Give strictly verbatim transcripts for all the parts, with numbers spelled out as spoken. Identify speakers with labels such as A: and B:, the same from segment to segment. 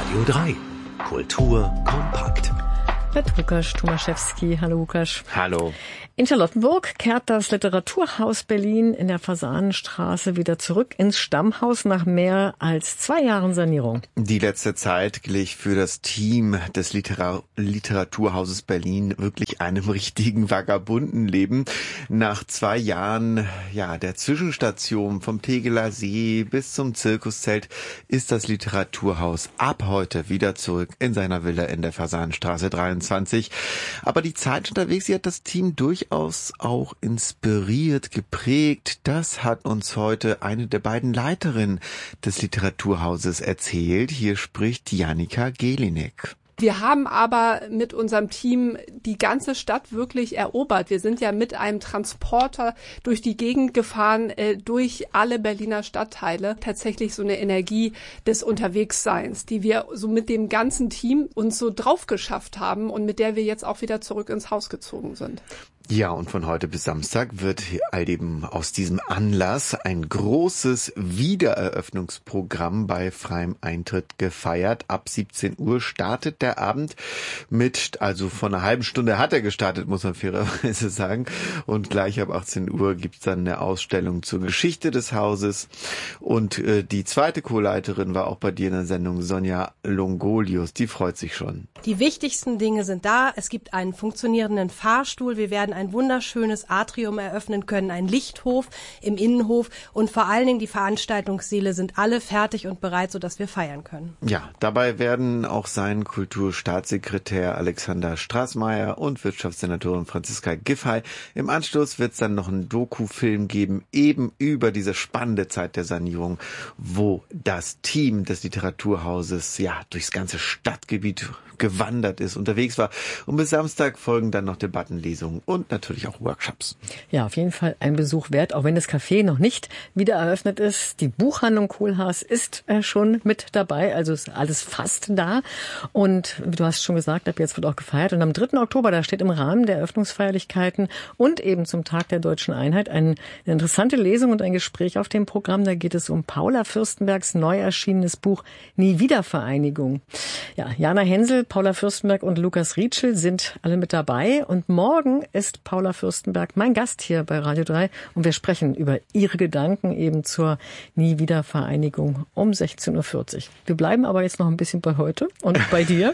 A: Radio drei. Kultur kompakt.
B: Mit Łukasz Tomaszewski. Hallo Łukasz.
C: Hallo.
B: In Charlottenburg kehrt das Literaturhaus Berlin in der Fasanenstraße wieder zurück ins Stammhaus nach mehr als zwei Jahren Sanierung.
C: Die letzte Zeit glich für das Team des Literar- Literaturhauses Berlin wirklich einem richtigen Vagabundenleben. Nach zwei Jahren ja, der Zwischenstation vom Tegeler See bis zum Zirkuszelt ist das Literaturhaus ab heute wieder zurück in seiner Villa in der Fasanenstraße dreiundzwanzig. Aber die Zeit unterwegs, sie hat das Team durchaus auch inspiriert, geprägt. Das hat uns heute eine der beiden Leiterinnen des Literaturhauses erzählt. Hier spricht Janika Gelinek.
D: Wir haben aber mit unserem Team die ganze Stadt wirklich erobert. Wir sind ja mit einem Transporter durch die Gegend gefahren, äh, durch alle Berliner Stadtteile. Tatsächlich so eine Energie des Unterwegsseins, die wir so mit dem ganzen Team uns so drauf geschafft haben und mit der wir jetzt auch wieder zurück ins Haus gezogen sind.
C: Ja, und von heute bis Samstag wird all eben aus diesem Anlass ein großes Wiedereröffnungsprogramm bei freiem Eintritt gefeiert. Ab siebzehn Uhr startet der Abend mit, also vor einer halben Stunde hat er gestartet, muss man fairerweise sagen. Und gleich ab achtzehn Uhr gibt's dann eine Ausstellung zur Geschichte des Hauses. Und äh, die zweite Co-Leiterin war auch bei dir in der Sendung, Sonja Longolius. Die freut sich schon.
E: Die wichtigsten Dinge sind da. Es gibt einen funktionierenden Fahrstuhl. Wir werden ein wunderschönes Atrium eröffnen können, ein Lichthof im Innenhof und vor allen Dingen die Veranstaltungssäle sind alle fertig und bereit, sodass wir feiern können.
C: Ja, dabei werden auch sein Kulturstaatssekretär Alexander Straßmeier und Wirtschaftssenatorin Franziska Giffey. Im Anschluss wird es dann noch einen Dokufilm geben, eben über diese spannende Zeit der Sanierung, wo das Team des Literaturhauses ja durchs ganze Stadtgebiet gewandert ist, unterwegs war. Und bis Samstag folgen dann noch Debattenlesungen und natürlich auch Workshops.
B: Ja, auf jeden Fall ein Besuch wert, auch wenn das Café noch nicht wieder eröffnet ist. Die Buchhandlung Kohlhaas ist äh, schon mit dabei, also ist alles fast da. Und du hast schon gesagt, ab jetzt wird auch gefeiert. Und am dritten Oktober, da steht im Rahmen der Eröffnungsfeierlichkeiten und eben zum Tag der Deutschen Einheit eine interessante Lesung und ein Gespräch auf dem Programm. Da geht es um Paula Fürstenbergs neu erschienenes Buch Nie wieder Vereinigung. Ja, Jana Hensel, Paula Fürstenberg und Lukas Rietschel sind alle mit dabei. Und morgen ist Paula Fürstenberg mein Gast hier bei Radio drei. Und wir sprechen über ihre Gedanken eben zur Nie-Wieder-Vereinigung um sechzehn Uhr vierzig. Wir bleiben aber jetzt noch ein bisschen bei heute und bei dir.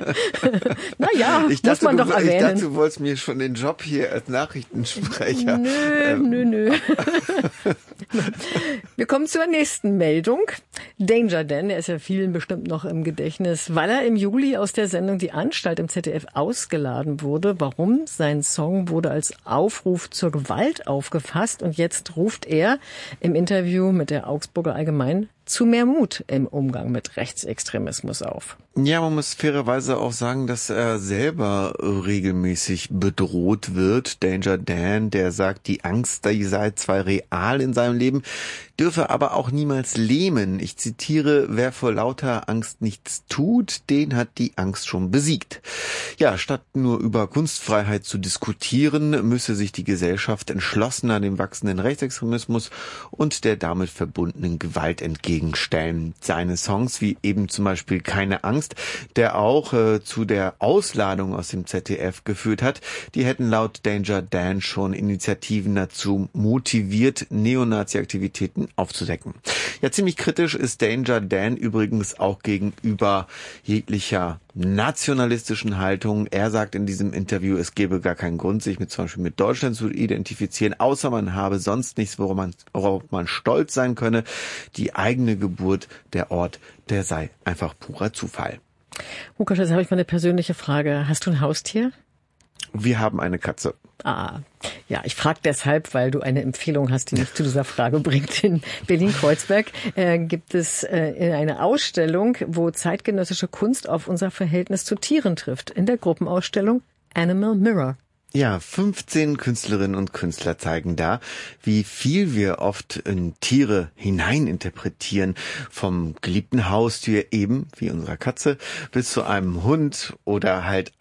B: Naja, muss dachte, man doch
C: du,
B: erwähnen.
C: Ich dachte, du wolltest mir schon den Job hier als Nachrichtensprecher.
B: Nö,
C: ähm.
B: nö, nö. Wir kommen zur nächsten Meldung. Danger Dan, der ist ja vielen bestimmt noch im Gedächtnis, weil er im Juli aus der Sendung Die Anstalt im Z D F ausgeladen wurde. Warum? Sein Song wurde als Aufruf zur Gewalt aufgefasst und jetzt ruft er im Interview mit der Augsburger Allgemeinen zu mehr Mut im Umgang mit Rechtsextremismus auf.
C: Ja, man muss fairerweise auch sagen, dass er selber regelmäßig bedroht wird. Danger Dan, der sagt, die Angst, die sei zwar real in seinem Leben, dürfe aber auch niemals lähmen. Ich zitiere, wer vor lauter Angst nichts tut, den hat die Angst schon besiegt. Ja, statt nur über Kunstfreiheit zu diskutieren, müsse sich die Gesellschaft entschlossener dem wachsenden Rechtsextremismus und der damit verbundenen Gewalt entgegenstellen. Seine Songs, wie eben zum Beispiel Keine Angst, der auch äh, zu der Ausladung aus dem Z D F geführt hat, die hätten laut Danger Dan schon Initiativen dazu motiviert, Neonazi-Aktivitäten aufzudecken. Ja, ziemlich kritisch ist Danger Dan übrigens auch gegenüber jeglicher nationalistischen Haltung. Er sagt in diesem Interview, es gebe gar keinen Grund, sich mit zum Beispiel mit Deutschland zu identifizieren, außer man habe sonst nichts, worauf man, worauf man stolz sein könne. Die eigene Geburt, der Ort, der sei einfach purer Zufall.
B: Lukas, jetzt habe ich mal eine persönliche Frage. Hast du ein Haustier?
C: Wir haben eine Katze.
B: Ah, ja, ich frage deshalb, weil du eine Empfehlung hast, die mich zu dieser Frage bringt. In Berlin-Kreuzberg äh, gibt es äh, eine Ausstellung, wo zeitgenössische Kunst auf unser Verhältnis zu Tieren trifft. In der Gruppenausstellung Animal Mirror.
C: Ja, fünfzehn Künstlerinnen und Künstler zeigen da, wie viel wir oft in Tiere hineininterpretieren. Vom geliebten Haustier eben, wie unserer Katze, bis zu einem Hund oder halt auch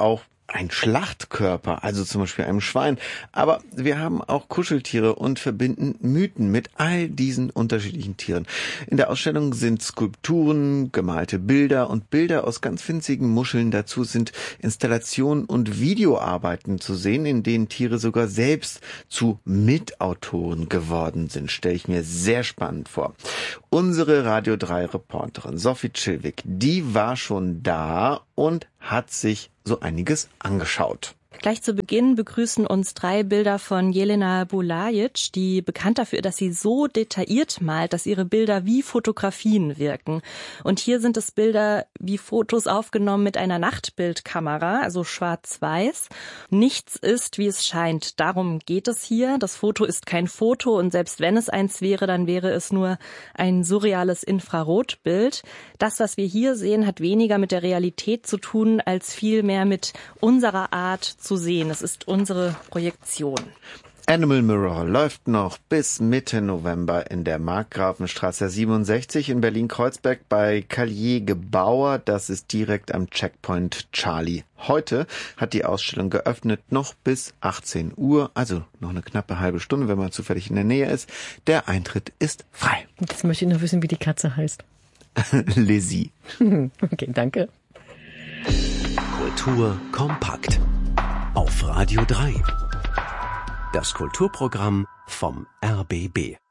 C: ein Schlachtkörper, also zum Beispiel einem Schwein. Aber wir haben auch Kuscheltiere und verbinden Mythen mit all diesen unterschiedlichen Tieren. In der Ausstellung sind Skulpturen, gemalte Bilder und Bilder aus ganz winzigen Muscheln. Dazu sind Installationen und Videoarbeiten zu sehen, in denen Tiere sogar selbst zu Mitautoren geworden sind. Stelle ich mir sehr spannend vor. Unsere Radio drei Reporterin Sophie Chilwig, die war schon da und hat sich so einiges angeschaut.
F: Gleich zu Beginn begrüßen uns drei Bilder von Jelena Bulajic, die bekannt dafür, dass sie so detailliert malt, dass ihre Bilder wie Fotografien wirken. Und hier sind es Bilder wie Fotos aufgenommen mit einer Nachtbildkamera, also schwarz-weiß. Nichts ist, wie es scheint. Darum geht es hier. Das Foto ist kein Foto und selbst wenn es eins wäre, dann wäre es nur ein surreales Infrarotbild. Das, was wir hier sehen, hat weniger mit der Realität zu tun, als vielmehr mit unserer Art zu sehen. Es ist unsere Projektion.
C: Animal Mirror läuft noch bis Mitte November in der Markgrafenstraße siebenundsechzig in Berlin-Kreuzberg bei Callier Gebauer. Das ist direkt am Checkpoint Charlie. Heute hat die Ausstellung geöffnet, noch bis achtzehn Uhr, also noch eine knappe halbe Stunde, wenn man zufällig in der Nähe ist. Der Eintritt ist frei.
B: Jetzt möchte ich noch wissen, wie die Katze heißt.
C: Lizzie.
B: Okay, danke.
A: Kultur kompakt. Auf Radio drei. Das Kulturprogramm vom R B B.